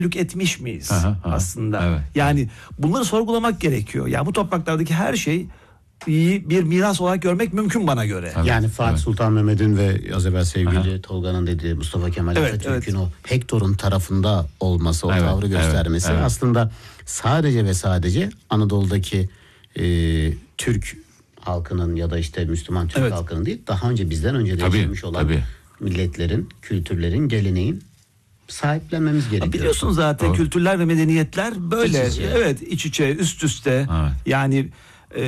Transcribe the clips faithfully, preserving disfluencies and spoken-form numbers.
etmiş miyiz aha, aha, aslında? Evet. Yani bunları sorgulamak gerekiyor. Yani bu topraklardaki her şey iyi bir miras olarak görmek mümkün bana göre. Evet, yani Fatih evet. Sultan Mehmet'in ve az evvel sevgili Aha. Tolga'nın dediği Mustafa Kemal Evet, Atatürk'ün evet. o Hektor'un tarafında olması, o Evet, tavrı göstermesi evet, evet. aslında sadece ve sadece Anadolu'daki e, Türk halkının ya da işte Müslüman Türk Evet. halkının değil, daha önce bizden önce de Tabii, yaşamış olan tabii. milletlerin, kültürlerin, geleneğin sahiplenmemiz gerekiyor. Biliyorsun zaten Doğru. kültürler ve medeniyetler böyle. İç içe. Evet, iç içe, üst üste. Evet. Yani e,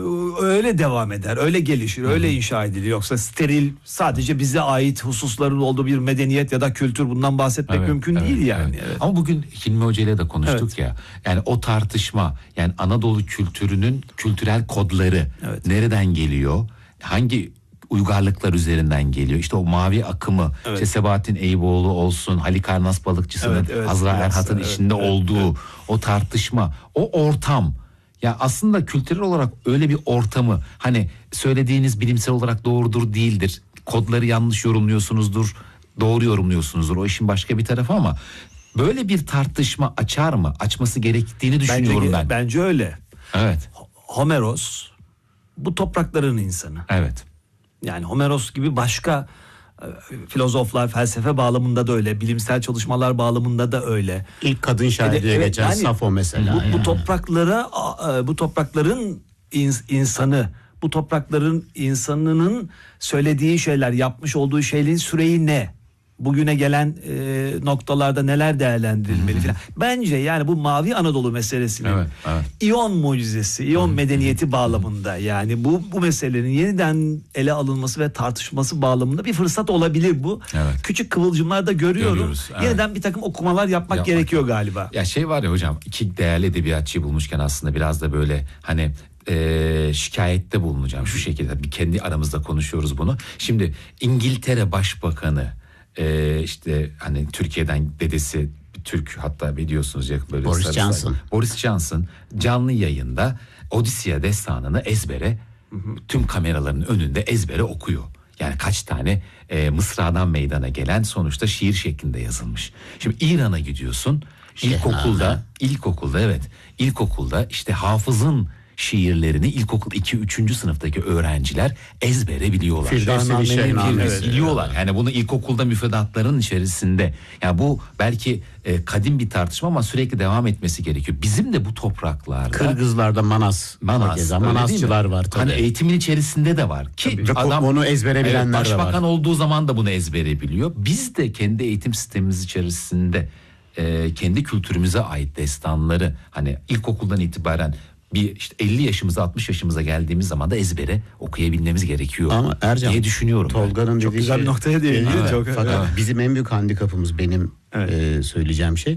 öyle devam eder, öyle gelişir, öyle inşa edilir. Yoksa steril, sadece bize ait hususların olduğu bir medeniyet ya da kültür, bundan bahsetmek Evet, mümkün evet, değil yani. evet. Evet. Ama bugün Hilmi Hoca ile de konuştuk Evet. ya. Yani o tartışma, yani Anadolu kültürünün kültürel kodları Evet. nereden geliyor? Hangi uygarlıklar üzerinden geliyor? İşte o mavi akımı, Evet. işte Sebahattin Eyüboğlu olsun, Halikarnas balıkçısının Evet, evet. Azra Biraz, Erhat'ın evet, içinde evet, olduğu evet. o tartışma, o ortam. Ya aslında kültürel olarak öyle bir ortamı, hani söylediğiniz bilimsel olarak doğrudur değildir. Kodları yanlış yorumluyorsunuzdur, doğru yorumluyorsunuzdur. O işin başka bir tarafı ama böyle bir tartışma açar mı? Açması gerektiğini düşünüyorum Bence, ben. bence öyle. Evet. Homeros bu toprakların insanı. Evet. Yani Homeros gibi başka e, filozoflar, felsefe bağlamında da öyle, bilimsel çalışmalar bağlamında da öyle. İlk kadın şair diye Evet, geçen yani Safo mesela. Bu, yani. bu topraklara, a- bu toprakların ins- insanı, bu toprakların insanının söylediği şeyler, yapmış olduğu şeylerin süreyi ne? Bugüne gelen e, noktalarda neler değerlendirilmeli falan. Bence yani bu Mavi Anadolu meselesinin Evet, evet. İyon mucizesi, İyon medeniyeti bağlamında, yani bu bu meselenin yeniden ele alınması ve tartışması bağlamında bir fırsat olabilir bu. Evet. Küçük kıvılcımlar da görüyorum. Görüyoruz, evet. Yeniden bir takım okumalar yapmak, Yapmak. gerekiyor galiba. Ya şey var ya hocam, iki değerli edebiyatçıyı bulmuşken aslında biraz da böyle hani e, şikayette bulunacağım şu şekilde. Bir kendi aramızda konuşuyoruz bunu. Şimdi İngiltere Başbakanı e, işte hani Türkiye'den dedesi Türk, hatta biliyorsunuz ya böyle Boris sarı Johnson. sarı- Boris Johnson canlı yayında Odisya destanını ezbere, tüm kameraların önünde ezbere okuyor. Yani kaç tane e, mısradan meydana gelen sonuçta şiir şeklinde yazılmış. Şimdi İran'a gidiyorsun. İlkokulda, ilkokulda evet, ilkokulda işte Hafız'ın şiirlerini ilkokul iki üçüncü sınıftaki öğrenciler ezbere biliyorlar. Firdevsi Şehname. Evet, biliyorlar. Yani bunu ilkokulda müfredatların içerisinde. Yani bu belki e, kadim bir tartışma ama sürekli devam etmesi gerekiyor. Bizim de bu topraklarda Kırgızlarda Manas, Manas, Keza, öyle değil mi? Manasçılar var tabii. Hani eğitimin içerisinde de var ki Ve adam onu ezbere bilenler evet, de var. başbakan olduğu zaman da bunu ezbere biliyor. Biz de kendi eğitim sistemimiz içerisinde e, kendi kültürümüze ait destanları hani ilkokuldan itibaren bir işte elli yaşımıza altmış yaşımıza geldiğimiz zaman da ezbere okuyabilmemiz gerekiyor Ama Ercan, diye düşünüyorum. Tolga'nın Çok dediği güzel şey- bir noktaya değindi. Evet, Çok- fakat evet. bizim en büyük handikapımız, benim Evet. e, söyleyeceğim şey,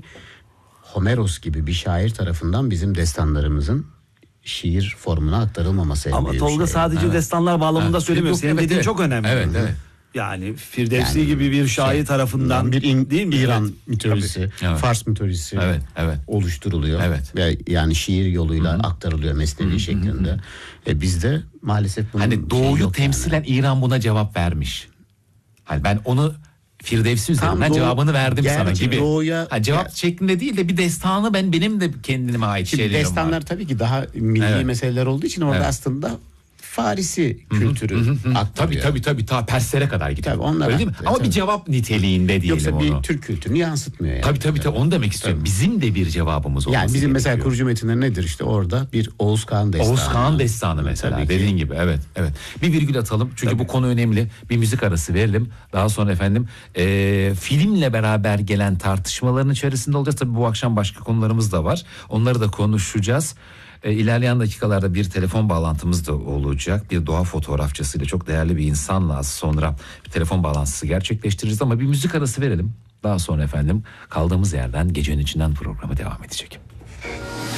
Homeros gibi bir şair tarafından bizim destanlarımızın şiir formuna aktarılmaması. en Ama büyük Tolga şey. sadece destanlar bağlamında Ha, söylemiyor. yok, Senin evet, dediğin evet. çok önemli. Evet, evet. Yani Firdevsi Yani gibi bir şair şey, tarafından bir İn- değil mi? İran Evet. mitolojisi, Evet. Fars mitolojisi Evet, evet. oluşturuluyor. Evet. Ve yani şiir yoluyla aktarılıyor mesnevi şeklinde. E bizde maalesef bunun Hani şeyi doğuyu yok temsilen yani. İran buna cevap vermiş. Hani ben onu Firdevsi üzerinden doğu- cevabını verdim sana gerçi gibi. doğuya- Ha, cevap ya- şeklinde değil de bir destanı, ben benim de kendime ait Şimdi şeylerim destanlar var. tabii ki daha milli Evet. meseleler olduğu için orada Evet. aslında Farisi kültürü aktarıyor. Tabii tabii tabii ta Perslere kadar gidiyor. Tabii, onlar Öyle değil mi? aktarıyor, Ama tabii. bir cevap niteliğinde diyelim Yoksa onu. bir Türk kültürünü yansıtmıyor yani. Tabii tabii tabii onu demek istiyorum. Bizim de bir cevabımız olması Yani bizim mesela gerekiyor. kurucu metinler nedir? İşte orada bir Oğuz Kağan destanı. Oğuz Kağan destanı mesela Tabii ki. dediğin gibi, evet evet. Bir virgül atalım çünkü bu konu önemli. Bir müzik arası verelim. Daha sonra efendim e, filmle beraber gelen tartışmaların içerisinde olacağız. Tabii bu akşam başka konularımız da var. Onları da konuşacağız. E, ilerleyen dakikalarda bir telefon bağlantımız da olacak. Bir doğa fotoğrafçısıyla, çok değerli bir insanla az sonra bir telefon bağlantısı gerçekleştireceğiz ama bir müzik arası verelim. Daha sonra efendim kaldığımız yerden Gecenin İçinden programı devam edecek.